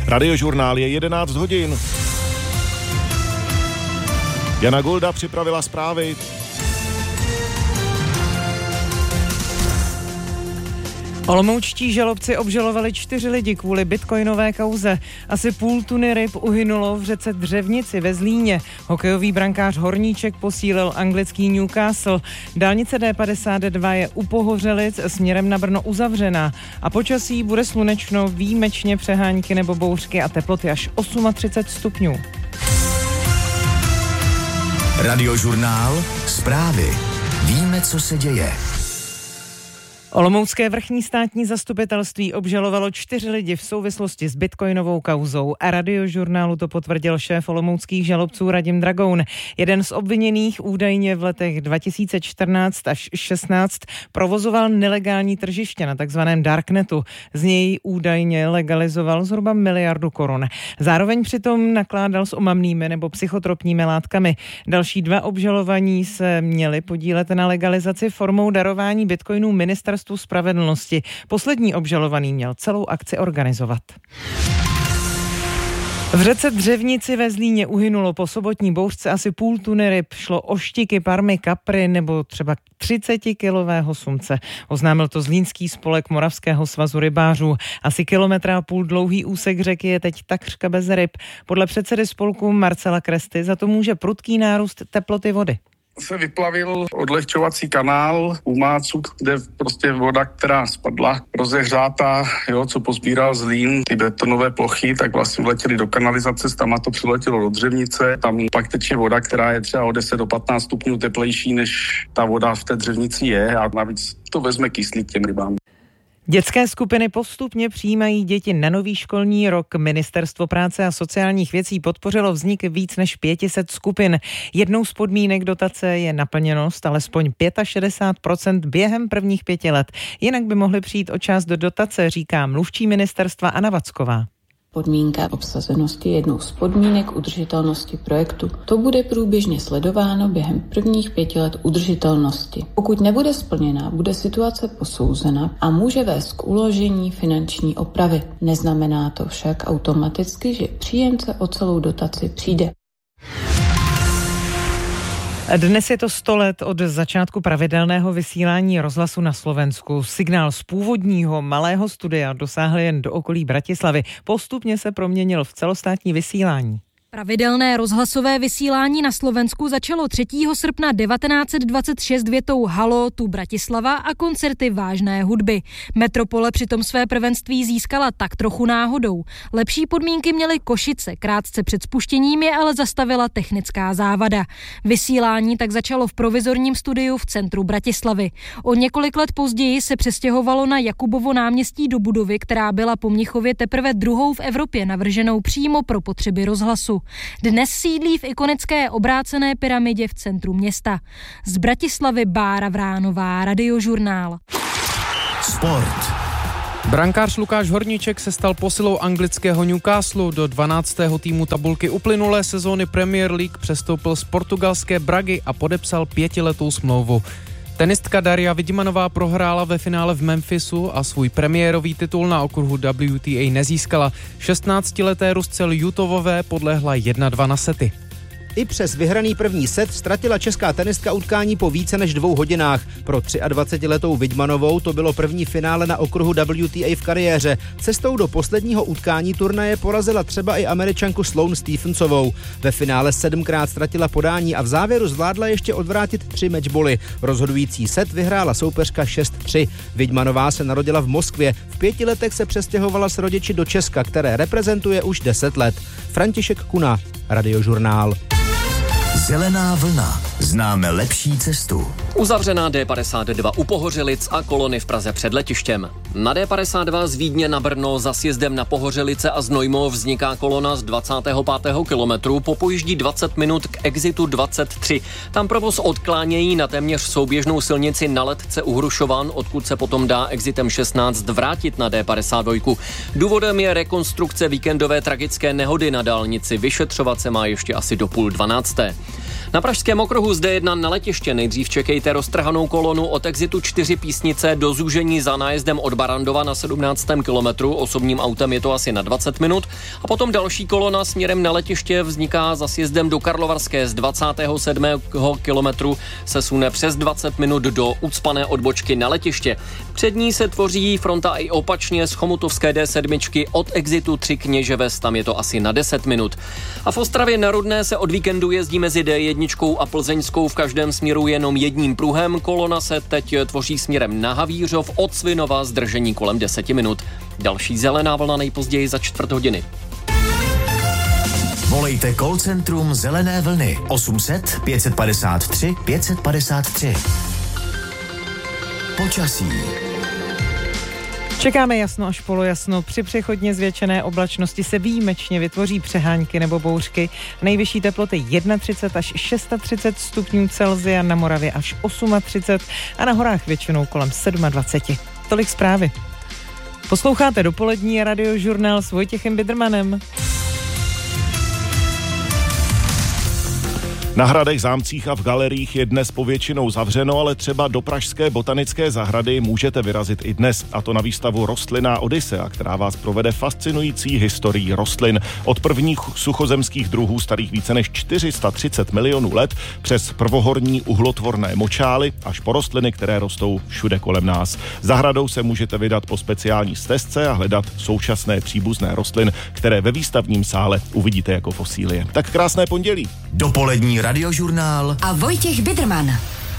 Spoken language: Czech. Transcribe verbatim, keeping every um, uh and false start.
Radiožurnál je jedenáct hodin. Jana Golda připravila zprávy. Olomoučtí žalobci obžalovali čtyři lidi kvůli bitcoinové kauze. Asi půl tuny ryb uhynulo v řece Dřevnici ve Zlíně. Hokejový brankář Horníček posílil anglický Newcastle. Dálnice D padesát dva je u Pohořelic směrem na Brno uzavřená. A počasí bude slunečno, výjimečně přehánky nebo bouřky a teploty až třicet osm stupňů. Radiožurnál, zprávy. Víme, co se děje. Olomoucké vrchní státní zastupitelství obžalovalo čtyři lidi v souvislosti s bitcoinovou kauzou a Radiožurnálu to potvrdil šéf olomouckých žalobců Radim Dragoun. Jeden z obviněných údajně v letech dva tisíce čtrnáct až šestnáct provozoval nelegální tržiště na takzvaném darknetu. Z něj údajně legalizoval zhruba miliardu korun. Zároveň přitom nakládal s omamnými nebo psychotropními látkami. Další dva obžalovaní se měli podílet na legalizaci formou darování bitcoinů ministerstvu spravedlnosti. Poslední obžalovaný měl celou akci organizovat. V řece Dřevnici ve Zlíně uhynulo po sobotní bouřce asi půl tuny ryb. Šlo o štiky, parmy, kapry nebo třeba třicetikilového sumce. Oznámil to Zlínský spolek Moravského svazu rybářů. Asi kilometr a půl dlouhý úsek řeky je teď takřka bez ryb. Podle předsedy spolku Marcela Kresty za to může prudký nárůst teploty vody. Se vyplavil odlehčovací kanál u Mácu, kde prostě voda, která spadla, rozehřátá, jo, co pozbíral Zlín, ty betonové plochy, tak vlastně vletěly do kanalizace, tam to přiletělo do Dřevnice, tam pak teče voda, která je třeba o deset do patnáct stupňů teplejší, než ta voda v té Dřevnici je a navíc to vezme kyslík těm rybám. Dětské skupiny postupně přijímají děti na nový školní rok. Ministerstvo práce a sociálních věcí podpořilo vznik víc než pět set skupin. Jednou z podmínek dotace je naplněnost alespoň šedesát pět procent během prvních pěti let. Jinak by mohly přijít o část do dotace, říká mluvčí ministerstva Anna Vacková. Podmínka obsazenosti je jednou z podmínek udržitelnosti projektu. To bude průběžně sledováno během prvních pěti let udržitelnosti. Pokud nebude splněna, bude situace posouzena a může vést k uložení finanční opravy. Neznamená to však automaticky, že příjemce o celou dotaci přijde. Dnes je to sto let od začátku pravidelného vysílání rozhlasu na Slovensku. Signál z původního malého studia dosáhl jen do okolí Bratislavy. Postupně se proměnil v celostátní vysílání. Pravidelné rozhlasové vysílání na Slovensku začalo třetího srpna devatenáct set dvacet šest větou Halo, tu Bratislava a koncerty vážné hudby. Metropole přitom své prvenství získala tak trochu náhodou. Lepší podmínky měly Košice, krátce před spuštěním je ale zastavila technická závada. Vysílání tak začalo v provizorním studiu v centru Bratislavy. O několik let později se přestěhovalo na Jakubovo náměstí do budovy, která byla po Mnichově teprve druhou v Evropě navrženou přímo pro potřeby rozhlasu. Dnes sídlí v ikonické obrácené pyramidě v centru města. Z Bratislavy Bára Vránová, Radiožurnál. Sport. Brankář Lukáš Horníček se stal posilou anglického Newcastle. Do dvanáctého týmu tabulky uplynulé sezóny Premier League přestoupil z portugalské Bragy a podepsal pětiletou smlouvu. Tenistka Daria Vidimanová prohrála ve finále v Memphisu a svůj premiérový titul na okruhu W T A nezískala. šestnáctileté Rusce Ljutovové podlehla jedna dva na sety. I přes vyhraný první set ztratila česká tenistka utkání po více než dvou hodinách. Pro dvacetiletou Vidmanovou to bylo první finále na okruhu W T A v kariéře. Cestou do posledního utkání turnaje porazila třeba i Američanku Sloane Stephensovou. Ve finále sedmkrát ztratila podání a v závěru zvládla ještě odvrátit tři matchboly. Rozhodující set vyhrála soupeřka šest tři. Vidmanová se narodila v Moskvě. V pěti letech se přestěhovala s rodiči do Česka, které reprezentuje už deset let. František Kuna, Radiožurnál. Zelená vlna. Známe lepší cestu. Uzavřená D padesát dva u Pohořelic a kolony v Praze před letištěm. Na D padesát dva z Vídně na Brno za sjezdem na Pohořelice a Znojmo vzniká kolona z dvacátého pátého kilometru, popojíždí dvacet minut k exitu dvacet tři. Tam provoz odklánějí na téměř souběžnou silnici na Letce u Hrušovan, odkud se potom dá exitem šestnáct vrátit na D padesát dva. Důvodem je rekonstrukce víkendové tragické nehody na dálnici. Vyšetřovat se má ještě asi do půl dvanácté. Na pražském okruhu z D jedna na letiště nejdřív čekejte roztrhanou kolonu od exitu čtyři Písnice do zúžení za nájezdem od Barandova na sedmnáctém kilometru. Osobním autem je to asi na dvacet minut. A potom další kolona směrem na letiště vzniká za sjezdem do Karlovarské z dvacátého sedmého kilometru se sune přes dvacet minut do ucpané odbočky na letiště. Před ní se tvoří fronta i opačně z chomutovské D sedm od exitu tři Kněževes, tam je to asi na deset minut. A v Ostravě na Rudné se od víkendu jezdí mezi D jedna a Plzeňskou v každém směru jenom jedním pruhem. Kolona se teď tvoří směrem na Havířov od Svinova, zdržení kolem deseti minut. Další zelená vlna nejpozději za čtvrt hodiny. Volejte call centrum Zelené vlny osm set pět padesát tři pět padesát tři. Počasí. Čekáme jasno až polojasno. Při přechodně zvětšené oblačnosti se výjimečně vytvoří přehánky nebo bouřky. Nejvyšší teploty třicet jedna až třicet šest stupňů Celsia, na Moravě až třicet osm a na horách většinou kolem dvacet sedm. Tolik zprávy. Posloucháte dopolední radiožurnál s Vojtěchem Bidrmanem. Na hradech, zámcích a v galeriích je dnes povětšinou zavřeno, ale třeba do pražské botanické zahrady můžete vyrazit i dnes. A to na výstavu Rostlinná Odysea, která vás provede fascinující historií rostlin. Od prvních suchozemských druhů starých více než čtyři sta třicet milionů let přes prvohorní uhlotvorné močály až po rostliny, které rostou všude kolem nás. Zahradou se můžete vydat po speciální stezce a hledat současné příbuzné rostlin, které ve výstavním sále uvidíte jako fosílie. Tak krásné pondělí. Dopolední radiožurnál a Vojtěch Bidrman.